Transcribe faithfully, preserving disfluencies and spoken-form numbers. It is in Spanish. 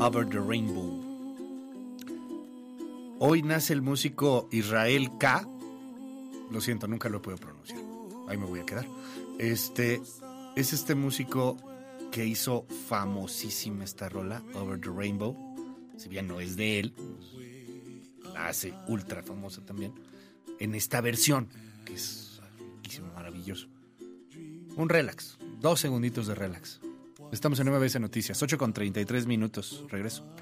Over the Rainbow. Hoy nace el músico Israel K. Lo siento, nunca lo puedo pronunciar. Ahí me voy a quedar. Este es este músico que hizo famosísima esta rola, Over the Rainbow. Si bien no es de él, la hace ultra famosa también. En esta versión, que es maravilloso. Un relax, dos segunditos de relax. Estamos en M B S Noticias, ocho con treinta y tres minutos. Regreso.